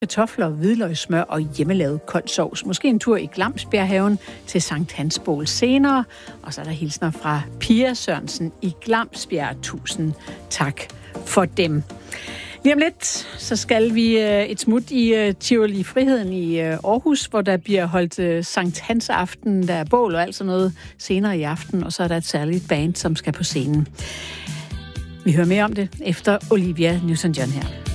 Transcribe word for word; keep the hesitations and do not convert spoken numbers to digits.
kartofler, hvidløgssmør og hjemmelavet kold sovs. Måske en tur i Glamsbjerghaven til Sankt Hans Bål senere. Og så er der hilsner fra Pia Sørensen i Glamsbjerg. Tusind tak for dem. Lige om lidt, så skal vi et smut i Tivoli Friheden i Aarhus, hvor der bliver holdt Sankt Hans aften, der er bål og alt sådan noget senere i aften, og så er der et særligt band, som skal på scenen. Vi hører mere om det efter Olivia Newton-John her.